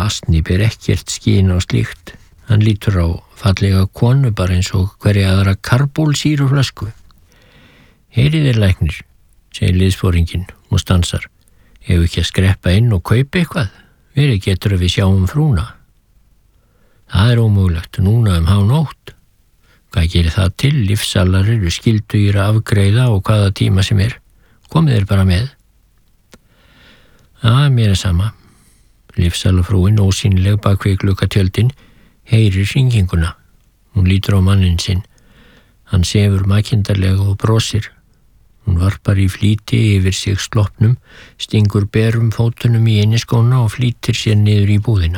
Asni ber ekkert skín á slíkt. Hann lítur á fallega konu bara eins og hverja aðra karbólsýruflösku. Heyrið þér, læknir, segir liðsforinginn og stansar. Hefur ekki að skreppa inn og kaupa eitthvað? Verið getur að við sjáum frúna. Það ómögulegt núna hánótt. Hvað gerir það til? Lífsalar eru skyldugir að afgreiða á hvaða tíma sem Komið þér bara með. Mér sama. Lífsalafrúin, ósýnileg bak við gluggatjöldin, heyrir hringinguna. Hún lítur á manninn sinn. Hann sefur makindarlega og brosir. Hún varpar í flýti yfir sig sloppnum, stingur berum fótunum í inniskóna og flýtir sér niður í búðina.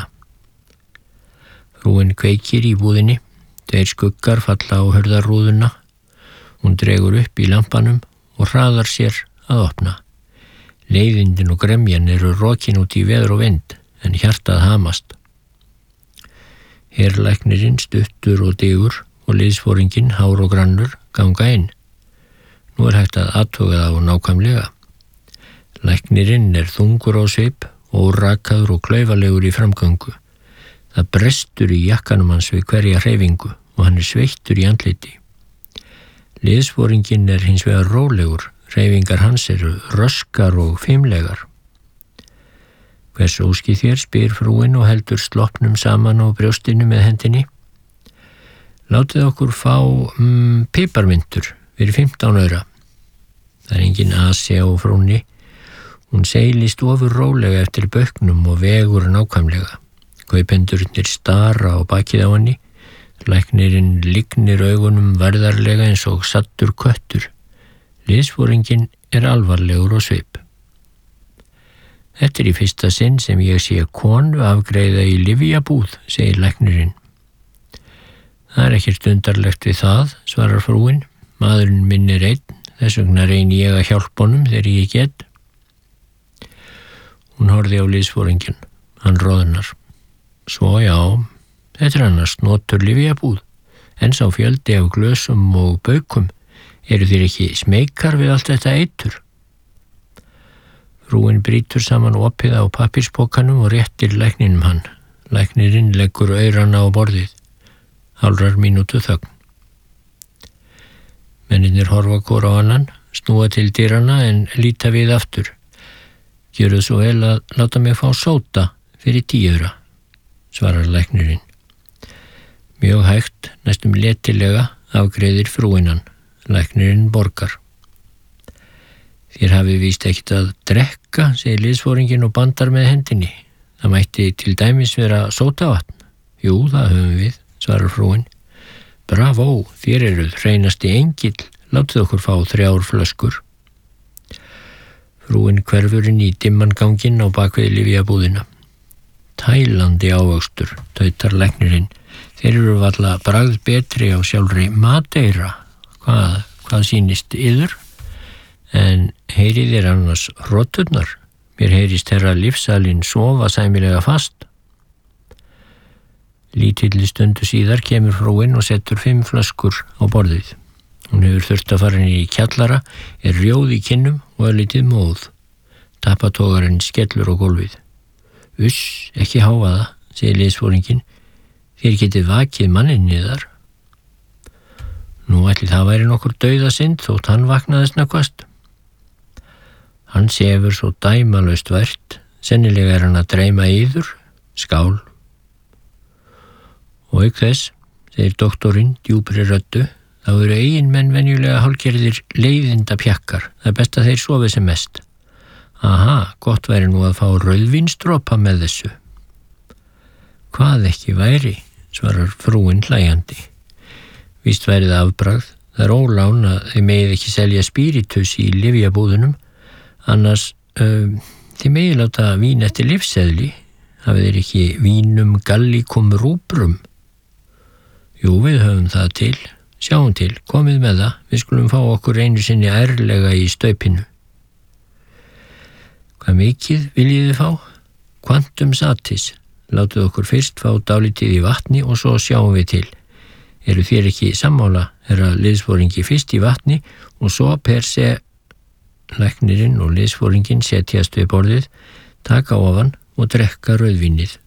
Frúin kveikir í búðinni. 2 skuggar falla á hurðarrúðuna. Hún dregur upp í lampanum og hraðar sér að opna. Leiðindin og gremjan eru rokin út í veður og vind, en hjartað hamast. Herlæknirinn stuttur og digur og liðsforinginn hár og grannur ganga inn. Nú hægt að athuga það á nákvæmlega. Læknirinn þungur á svip, órakaður og klaufalegur í framgöngu. Það brestur í jakkanum hans við hverja hreyfingu og hann sveittur í andliti. Liðsforinginn hins vegar rólegur, hreyfingar hans eru röskar og fimlegar. Hvers óskið þér, spyr frúin og heldur sloppnum saman á brjóstinu með hendinni. Látið okkur fá piparmyntur fyrir 15 aura. Það engin asi á frúnni. Hún seilist ofur rólega eftir böknum og vegur nákvæmlega. Kaupendurnir stara á bakið á henni. Læknirinn lygnir augunum varðarlega eins og sattur köttur. Liðsforinginn alvarlegur á svip. Þetta í fyrsta sinn sem ég sé konu afgreiða í lyfjabúð, segir læknirinn. Það ekkert undarlegt við það, svarar frúin. Maðurinn minn einn, þess vegna reyni ég að hjálpa honum þegar ég get. Hún horfði á liðsforinginn. Hann roðnar. Svo já, þetta annars notur lyfjabúð, en sá fjöldi af glösum og baukum. Eru þér ekki smeykar við allt þetta eitur? Frúin brýtur saman opið á pappírspokanum og réttir lækninum hann. Læknirinn leggur aurana á borðið. Hálfrar mínútu þögn. Mennirnir horfa hvor á annan, snúa til dyrana en líta við aftur. Gjörðu svo vel að láta mig fá sóta fyrir 10 aura, svarar læknirinn. Mjög hægt, næstum letilega, afgreiðir frúinan. Læknirinn borgar. Þér hafið víst ekkert að drekka, segir liðsforinginn og bandar með hendinni. Það mætti til dæmis vera sótavatn. Jú, það höfum við, svarar frúin. Bravó, þér eruð hreinasti engill, látið okkur fá 3 flöskur. Frúin hverfur inn í dimman ganginn á bakvið lyfjabúðina. Tælandi ávöxtur, tautar læknirinn. Þeir eru varla bragð betri á sjálfri Madeira. Hvað sýnist yður? En heyrið þér annars hroturnar? Mér heyrist herra lífsalinn sofa sæmilega fast. Lítilli stundu síðar kemur frúin og setur 5 flöskur á borðið. Hún hefur þurft að fara inn í kjallara, rjóð í kinnum og örlítið móð. Tappatogarinn skellur á gólfið. Uss, ekki háfa það, segir liðsforinginn. Þér getið vakið manninn niðar. Nú ætli það væri nokkur dauðasynd þótt hann vaknaði snöggvast. Hann sefur svo dæmalaust vært, sennilega hann að dreyma yður, skál. Og auk þess, segir doktorinn djúpri röddu, þá eru eiginmenn venjulega hálfgerðir leiðinda pjakkar, það er best að þeir sofi sem mest. Aha, gott væri nú að fá rauðvínsdropa með þessu. Hvað ekki væri, svarar frúin hlæjandi. Víst væri það afbragð, það er ólán að þið megið ekki selja spíritus í lyfjabúðunum, annars þið megið láta vín eftir lyfseðli, hafið þeir ekki vínum gallikum rúbrum. Jú, við höfum það til, sjáum til, komið með það, við skulum fá okkur einu sinni ærlega í staupinu. Hvað mikið viljið þið fá? Quantum satis, látið okkur fyrst fá dálítið í vatni og svo sjáum við til. Eru þér ekki sammála, liðsforingi fyrst í vatni og svo per se. Læknirinn og liðsforinginn setjast við borðið, taka ofan og drekka rauðvínið.